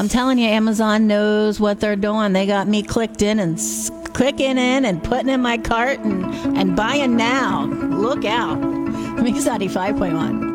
I'm telling you, Amazon knows what they're doing. They got me clicking in and putting in my cart and buying now. Look out. Mix 95.1.